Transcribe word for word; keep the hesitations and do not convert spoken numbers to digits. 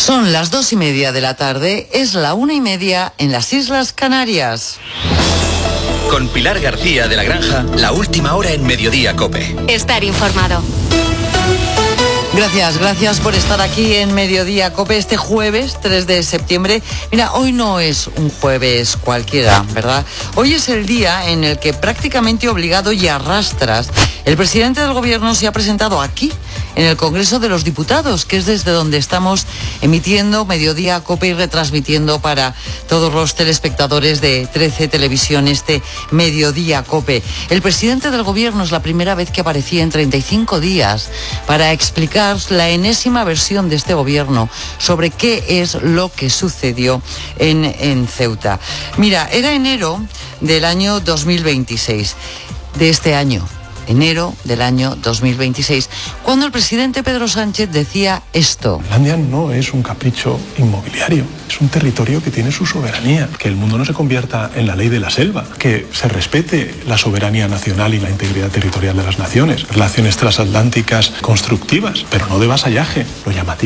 Son las dos y media de la tarde, es la una y media en las Islas Canarias. Con Pilar García de la Granja, la última hora en Mediodía COPE. Estar informado. Gracias, gracias por estar aquí en Mediodía COPE este jueves tres de septiembre. Mira, hoy no es un jueves cualquiera, ¿verdad? Hoy es el día en el que prácticamente obligado y a rastras el presidente del gobierno se ha presentado aquí, en el Congreso de los Diputados, que es desde donde estamos emitiendo Mediodía COPE y retransmitiendo para todos los telespectadores de trece Televisión este Mediodía COPE. El presidente del gobierno es la primera vez que aparecía en treinta y cinco días para explicar la enésima versión de este gobierno sobre qué es lo que sucedió en, en Ceuta. Mira, era enero del año dos mil veintiséis, de este año. Enero del año dos mil veintiséis, cuando el presidente Pedro Sánchez decía esto. Finlandia no es un capricho inmobiliario, es un territorio que tiene su soberanía, que el mundo no se convierta en la ley de la selva, que se respete la soberanía nacional y la integridad territorial de las naciones, relaciones transatlánticas constructivas, pero no de vasallaje, lo llamativo.